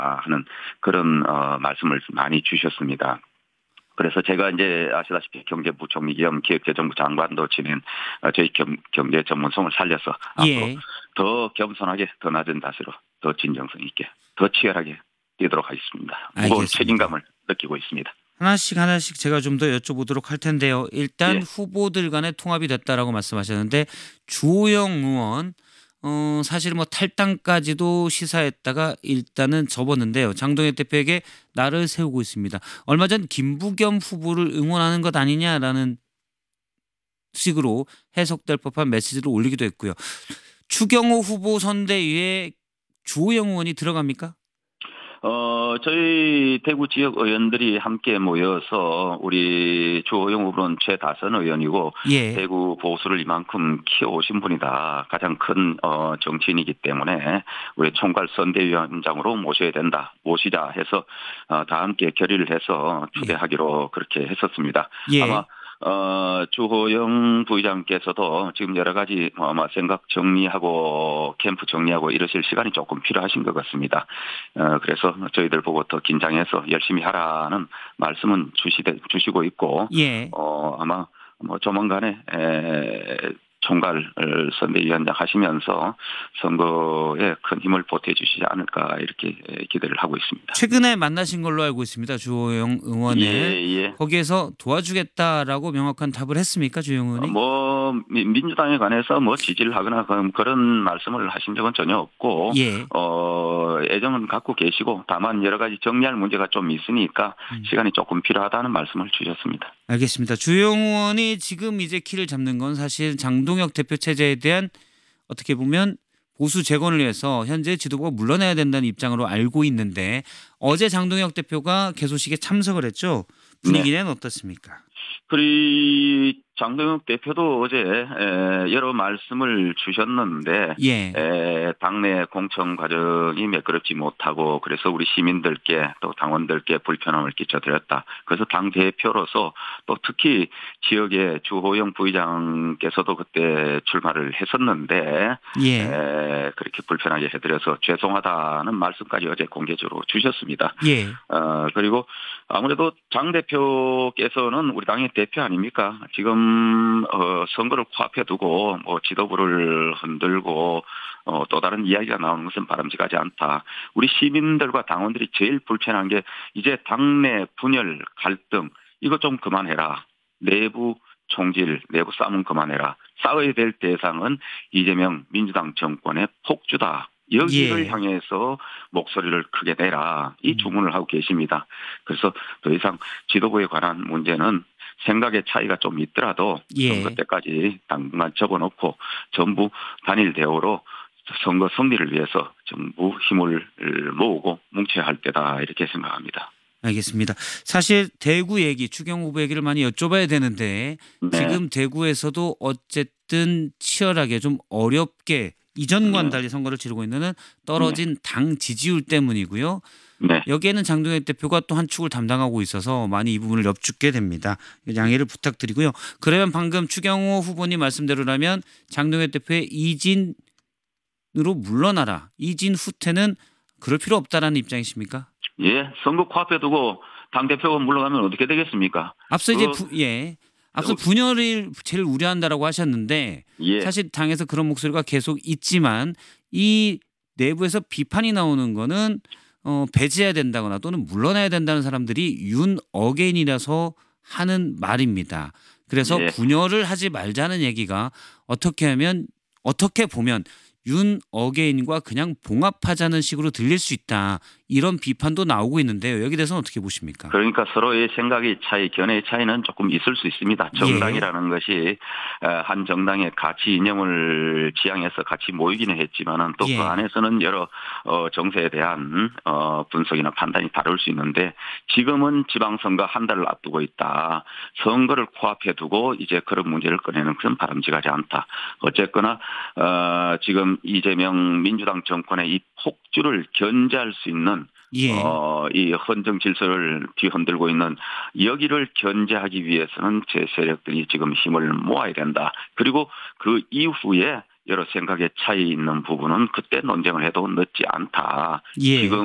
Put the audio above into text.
하는 그런 말씀을 많이 주셨습니다. 그래서 제가 이제 아시다시피 경제부총리 겸 기획재정부 장관도 지낸 저희 경제 전문성을 살려서 앞으로 예. 더 겸손하게, 더 낮은 자세로, 더 진정성 있게, 더 치열하게 뛰도록 하겠습니다. 무거운 알겠습니다. 책임감을 느끼고 있습니다. 하나씩 제가 좀 더 여쭤보도록 할 텐데요. 일단 예. 후보들 간의 통합이 됐다라고 말씀하셨는데 주호영 의원 사실 뭐 탈당까지도 시사했다가 일단은 접었는데요. 장동혁 대표에게 날을 세우고 있습니다. 얼마 전 김부겸 후보를 응원하는 것 아니냐라는 식으로 해석될 법한 메시지를 올리기도 했고요. 추경호 후보 선대위에 주호영 의원이 들어갑니까? 저희 대구 지역 의원들이 함께 모여서 우리 주호영 후보는 최다선 의원이고 예. 대구 대구 보수를 이만큼 키워오신 분이다. 가장 큰 정치인이기 때문에 우리 총괄 선대위원장으로 모시자 해서 다 함께 결의를 해서 초대하기로 그렇게 했었습니다. 예. 아마 주호영 부의장께서도 지금 여러 가지 아마 생각 정리하고 캠프 정리하고 이러실 시간이 조금 필요하신 것 같습니다. 그래서 저희들 보고 더 긴장해서 열심히 하라는 말씀은 주시고 있고, 예. 아마 뭐 조만간에 총괄 선대위원장 하시면서 선거에 큰 힘을 보태주시지 않을까 이렇게 기대를 하고 있습니다. 최근에 만나신 걸로 알고 있습니다. 주호영 의원을. 예. 거기에서 도와주겠다라고 명확한 답을 했습니까, 주호영 의원이? 민주당에 관해서 지지를 하거나 그런 말씀을 하신 적은 전혀 없고, 예. 애정은 갖고 계시고, 다만 여러 가지 정리할 문제가 좀 있으니까 시간이 조금 필요하다는 말씀을 주셨습니다. 알겠습니다. 주호영 의원이 지금 이제 키를 잡는 건 사실 장동혁 대표 체제에 대한 어떻게 보면 보수 재건을 위해서 현재 지도부가 물러나야 된다는 입장으로 알고 있는데 어제 장동혁 대표가 개소식에 참석을 했죠. 분위기는 어떻습니까? 장동혁 대표도 어제 여러 말씀을 주셨는데 예. 당내 공천 과정이 매끄럽지 못하고 그래서 우리 시민들께 또 당원들께 불편함을 끼쳐드렸다. 그래서 당 대표로서 또 특히 지역의 주호영 부의장께서도 그때 출마를 했었는데 예. 그렇게 불편하게 해드려서 죄송하다는 말씀까지 어제 공개적으로 주셨습니다. 예. 그리고 아무래도 장 대표께서는 우리 당의 대표 아닙니까? 지금 선거를 코앞에 두고 지도부를 흔들고 또 다른 이야기가 나오는 것은 바람직하지 않다. 우리 시민들과 당원들이 제일 불편한 게 이제 당내 분열, 갈등 이거 좀 그만해라. 내부 총질, 내부 싸움은 그만해라. 싸워야 될 대상은 이재명 민주당 정권의 폭주다. 여기를 향해서 목소리를 크게 내라. 이 주문을 하고 계십니다. 그래서 더 이상 지도부에 관한 문제는 생각의 차이가 좀 있더라도 선거 때까지 당분간 접어놓고 전부 단일 대우로 선거 승리를 위해서 전부 힘을 모으고 뭉쳐야 할 때다 이렇게 생각합니다. 알겠습니다. 사실 대구 얘기, 추경 후보 얘기를 많이 여쭤봐야 되는데 지금 대구에서도 어쨌든 치열하게 좀 어렵게 이전과는 달리 선거를 치르고 있는 떨어진 당 지지율 때문이고요. 여기에는 장동혁 대표가 또 한 축을 담당하고 있어서 많이 이 부분을 엽죽게 됩니다. 양해를 부탁드리고요. 그러면 방금 추경호 후보님 말씀대로라면 장동혁 대표의 이진으로 물러나라. 이진 후퇴는 그럴 필요 없다라는 입장이십니까? 예, 선거 코앞에 두고 당대표가 물러가면 어떻게 되겠습니까? 앞서 앞서 분열을 제일 우려한다라고 하셨는데 사실 당에서 그런 목소리가 계속 있지만 이 내부에서 비판이 나오는 거는 배제해야 된다거나 또는 물러나야 된다는 사람들이 윤 어게인이라서 하는 말입니다. 그래서 분열을 하지 말자는 얘기가 어떻게 보면 윤 어게인과 그냥 봉합하자는 식으로 들릴 수 있다. 이런 비판도 나오고 있는데요. 여기 대해서는 어떻게 보십니까? 그러니까 서로의 생각의 차이, 견해의 차이는 조금 있을 수 있습니다. 정당이라는 것이 한 정당의 가치 이념을 지향해서 같이 모이기는 했지만은 또 그 안에서는 여러 정세에 대한 분석이나 판단이 다를 수 있는데 지금은 지방선거 한 달을 앞두고 있다. 선거를 코앞에 두고 이제 그런 문제를 꺼내는 것은 바람직하지 않다. 어쨌거나 지금 이재명 민주당 정권의 이 폭주를 견제할 수 있는 이 헌정 질서를 뒤흔들고 있는 여기를 견제하기 위해서는 제 세력들이 지금 힘을 모아야 된다. 그리고 그 이후에 여러 생각의 차이 있는 부분은 그때 논쟁을 해도 늦지 않다. 지금